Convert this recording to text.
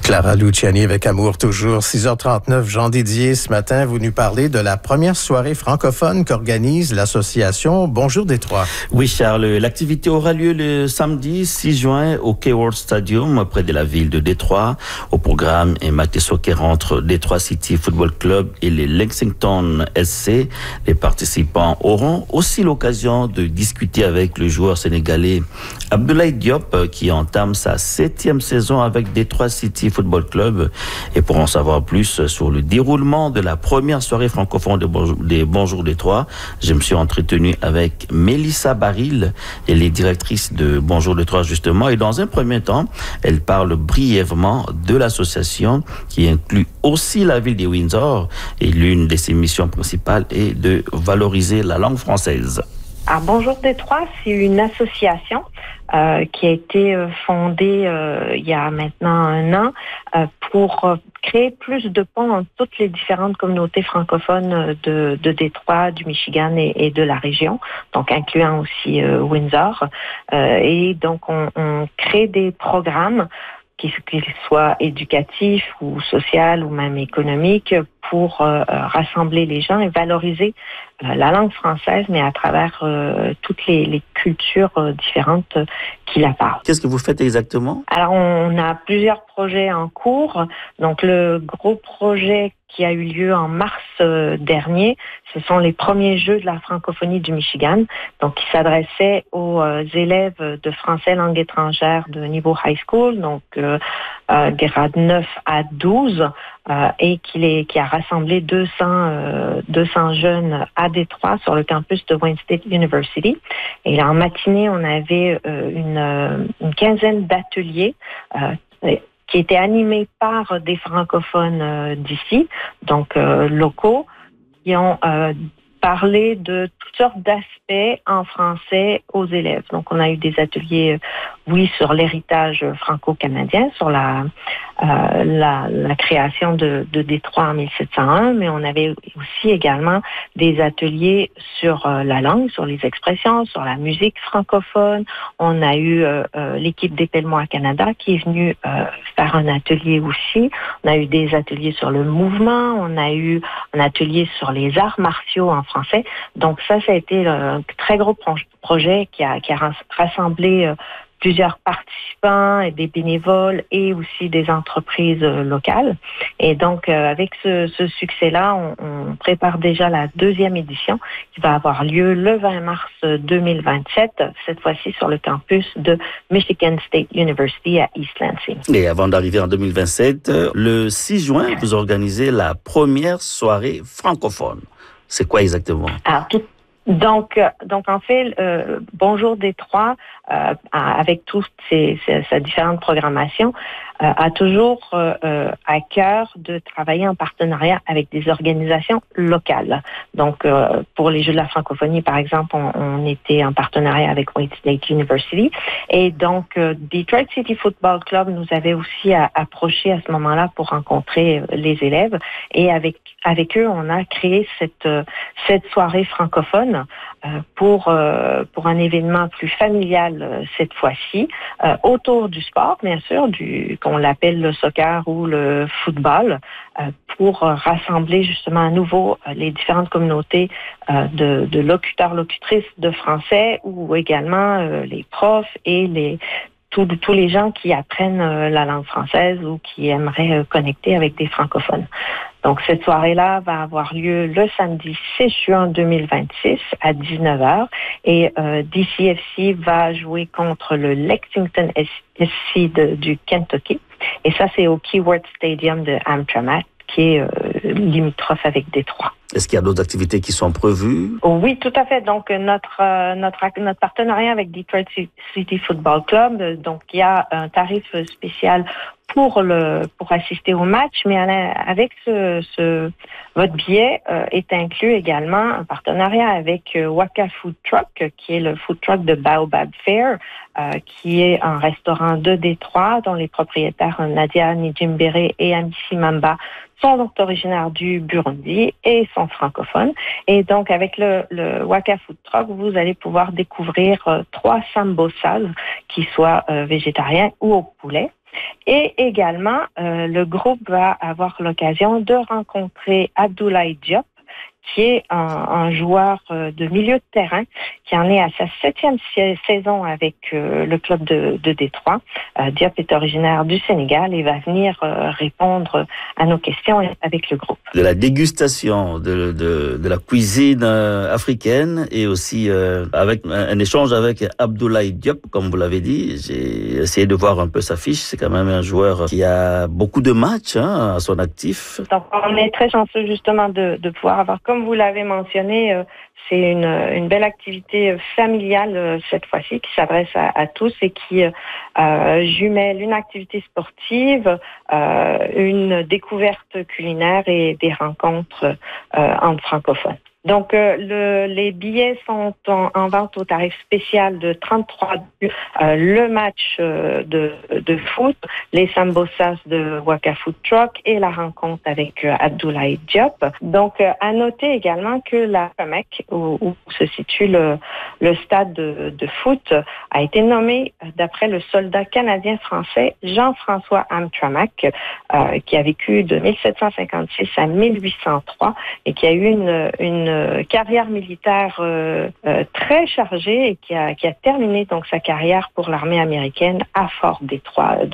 Clara Luciani avec Amour toujours, 6h39. Jean Didier, ce matin, vous nous parlez de la première soirée francophone qu'organise l'association Bonjour Détroit. Oui, Charles, l'activité aura lieu le samedi 6 juin au Keyworth Stadium, près de la ville de Détroit. Au programme, un match de soccer entre Détroit City Football Club et les Lexington SC. Les participants auront aussi l'occasion de discuter avec le joueur sénégalais Abdoulaye Diop, qui entame sa 7e saison avec Détroit City Football Club. Et pour en savoir plus sur le déroulement de la première soirée francophone des Bonjour Détroit, je me suis entretenu avec Mélissa Baril. Elle est directrice de Bonjour Détroit justement. Et dans un premier temps, elle parle brièvement de l'association qui inclut aussi la ville de Windsor. Et l'une de ses missions principales est de valoriser la langue française. Alors, Bonjour Détroit, c'est une association qui a été fondée il y a maintenant 1 an pour créer plus de ponts entre toutes les différentes communautés francophones de Détroit, du Michigan et de la région, donc incluant aussi Windsor. Et donc, on crée des programmes qu'ils soient éducatifs ou sociaux ou même économiques pour rassembler les gens et valoriser la langue française, mais à travers toutes les cultures différentes qui la parlent. Qu'est-ce que vous faites exactement? Alors, on a plusieurs projets en cours. Donc, le gros projet qui a eu lieu en mars dernier, ce sont les premiers Jeux de la francophonie du Michigan, donc qui s'adressaient aux élèves de français langue étrangère de niveau high school, donc grade 9 à 12, et qui a rassemblé 200 jeunes à Détroit sur le campus de Wayne State University. Et là, en matinée, on avait une quinzaine d'ateliers qui étaient animés par des francophones d'ici, donc locaux, qui ont parlé de toutes sortes d'aspects en français aux élèves. Donc, on a eu des ateliers, oui, sur l'héritage franco-canadien, sur la création de Détroit en 1701, mais on avait aussi également des ateliers sur la langue, sur les expressions, sur la musique francophone. On a eu l'équipe des Pellemois Canada qui est venue faire un atelier aussi. On a eu des ateliers sur le mouvement. On a eu un atelier sur les arts martiaux en français. Donc ça a été un très gros projet qui a rassemblé plusieurs participants et des bénévoles et aussi des entreprises locales. Et donc, avec ce succès-là, on prépare déjà la 2e édition qui va avoir lieu le 20 mars 2027, cette fois-ci sur le campus de Michigan State University à East Lansing. Et avant d'arriver en 2027, le 6 juin, vous organisez la première soirée francophone. C'est quoi exactement? Alors, Donc en fait, Bonjour Détroit, avec toutes sa différente programmation, a toujours à cœur de travailler en partenariat avec des organisations locales. Donc, pour les Jeux de la francophonie, par exemple, on était en partenariat avec Wayne State University. Et donc, Detroit City Football Club nous avait aussi approché à ce moment-là pour rencontrer les élèves. Et avec eux, on a créé cette soirée francophone pour un événement plus familial cette fois-ci, autour du sport, bien sûr, qu'on l'appelle le soccer ou le football, pour rassembler justement à nouveau les différentes communautés de locuteurs, locutrices de français, ou également les profs et tous les gens qui apprennent la langue française ou qui aimeraient connecter avec des francophones. Donc, cette soirée-là va avoir lieu le samedi 6 juin 2026 à 19h et DCFC va jouer contre le Lexington SC du Kentucky. Et ça, c'est au Keyworth Stadium de Amtramck, qui est limitrophe avec Détroit. Est-ce qu'il y a d'autres activités qui sont prévues? Oui, tout à fait. Donc, notre partenariat avec Detroit City Football Club, donc il y a un tarif spécial pour assister au match, mais avec votre billet est inclus également un partenariat avec Waka Food Truck, qui est le food truck de Baobab Fair, qui est un restaurant de Détroit dont les propriétaires Nadia Nijimbere et Amici Mamba sont donc originaires du Burundi et sont francophones. Et donc, avec le Waka Food Truck, vous allez pouvoir découvrir 3 sambosas qui soient végétariens ou au poulet. Et également, le groupe va avoir l'occasion de rencontrer Abdoulaye Diop, qui est un joueur de milieu de terrain, qui en est à sa 7e saison avec le club de Détroit. Diop est originaire du Sénégal et va venir répondre à nos questions avec le groupe. De la dégustation de la cuisine africaine et aussi avec un échange avec Abdoulaye Diop, comme vous l'avez dit. J'ai essayé de voir un peu sa fiche. C'est quand même un joueur qui a beaucoup de matchs à son actif. Donc, on est très chanceux justement de pouvoir avoir, comme vous l'avez mentionné, c'est une belle activité familiale cette fois-ci qui s'adresse à tous et qui jumelle une activité sportive, une découverte culinaire et des rencontres entre francophones. Donc, les billets sont en vente au tarif spécial de 33 $. Le match de foot, les Sambosas de Waka Food Truck et la rencontre avec Abdoulaye Diop. Donc, à noter également que la FEMEC, où se situe le stade de foot, a été nommé d'après le soldat canadien-français Jean-François Hamtramck, qui a vécu de 1756 à 1803 et qui a eu une carrière militaire très chargée et qui a terminé donc sa carrière pour l'armée américaine à Fort Détroit.